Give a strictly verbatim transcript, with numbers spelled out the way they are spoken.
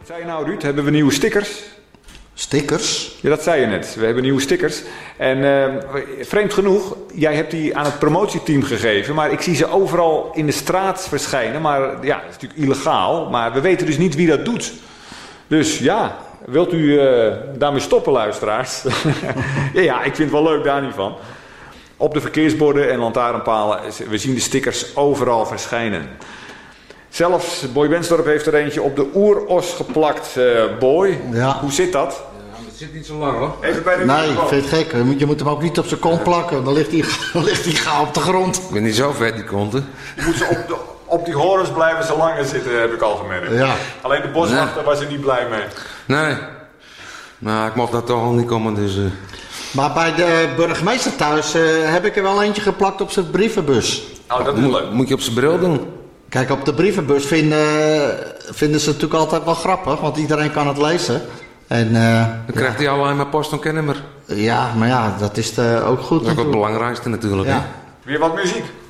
Wat zei je nou, Ruud? Hebben we nieuwe stickers? Stickers? Ja, dat zei je net. We hebben nieuwe stickers. En uh, vreemd genoeg, jij hebt die aan het promotieteam gegeven. Maar ik zie ze overal in de straat verschijnen. Maar ja, dat is natuurlijk illegaal. Maar we weten dus niet wie dat doet. Dus ja, wilt u uh, daarmee stoppen, luisteraars? ja, ja, ik vind het wel leuk daar niet van. Op de verkeersborden en lantaarnpalen, we zien de stickers overal verschijnen. Zelfs Boy Wensdorp heeft er eentje op de oeros geplakt. Uh, Boy, Ja. Hoe zit dat? Ja, het zit niet zo lang hoor. Even bij de Nee, ik vind het gek. Je moet, je moet hem ook niet op zijn kont plakken. Dan ligt hij, dan ligt hij gauw op de grond. Ik ben niet zo vet die konten. Je moet ze op, de, op die horens blijven zo langer zitten, heb ik al gemerkt. Ja. Alleen de boswachter Nee. was er niet blij mee. Nee. Nou, ik mocht daar toch al niet komen, dus... Uh... Maar bij de burgemeester thuis uh, heb ik er wel eentje geplakt op zijn brievenbus. Nou, dat is Moet, leuk. moet je op zijn bril doen. Kijk, op de brievenbus vinden, vinden ze het natuurlijk altijd wel grappig, want iedereen kan het lezen. En, uh, Dan krijgt hij alleen maar post en kennemer. ja, maar ja, dat is de, ook goed Dat is ook het natuurlijk. belangrijkste natuurlijk. Ja. Hè? Weer wat muziek.